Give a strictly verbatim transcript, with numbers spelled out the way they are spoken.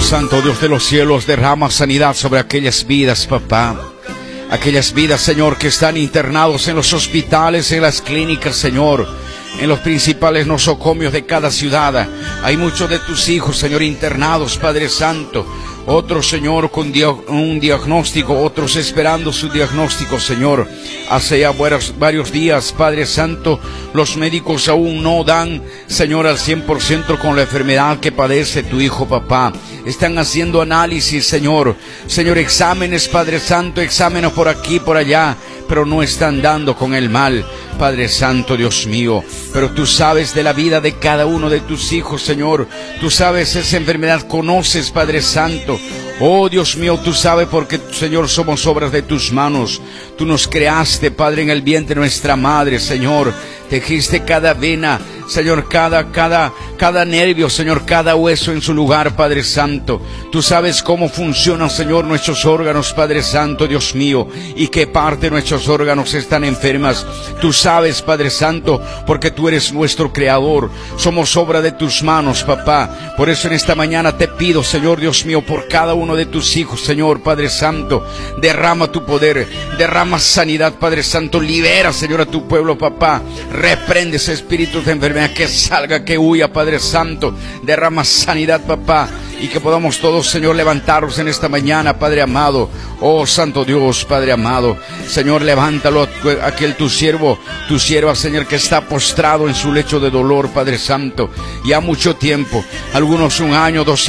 Santo Dios de los cielos, derrama sanidad sobre aquellas vidas, papá. Aquellas vidas, Señor, que están internados en los hospitales, en las clínicas, Señor, en los principales nosocomios de cada ciudad. Hay muchos de tus hijos, Señor, internados, Padre Santo. Otros, Señor, con dio- un diagnóstico, otros esperando su diagnóstico, Señor. Hace ya varios, varios días, Padre Santo, los médicos aún no dan, Señor, al cien por ciento con la enfermedad que padece tu hijo, papá. Están haciendo análisis, Señor. Señor, exámenes, Padre Santo, exámenes por aquí, por allá, pero no están dando con el mal, Padre Santo, Dios mío. Pero tú sabes de la vida de cada uno de tus hijos, Señor. Tú sabes esa enfermedad, conoces, Padre Santo. Oh, Dios mío, tú sabes porque, Señor, somos obras de tus manos. Tú nos creaste, Padre, en el vientre de nuestra madre, Señor. Tejiste cada vena, Señor, cada, cada, cada nervio, Señor, cada hueso en su lugar, Padre Santo. Tú sabes cómo funcionan, Señor, nuestros órganos, Padre Santo, Dios mío, y qué parte de nuestros órganos están enfermas. Tú sabes, Padre Santo, porque tú eres nuestro creador. Somos obra de tus manos, papá. Por eso en esta mañana te pido, Señor, Dios mío, por cada uno de tus hijos, Señor, Padre Santo, derrama tu poder, derrama sanidad, Padre Santo, libera, Señor, a tu pueblo, papá. Reprende ese espíritu de enfermedad, que salga, que huya, Padre Santo. Derrama sanidad, papá, y que podamos todos, Señor, levantarnos en esta mañana, Padre amado. Oh, Santo Dios, Padre amado, Señor, levántalo, aquel tu siervo, tu sierva, Señor, que está postrado en su lecho de dolor, Padre Santo, ya mucho tiempo, algunos un año, dos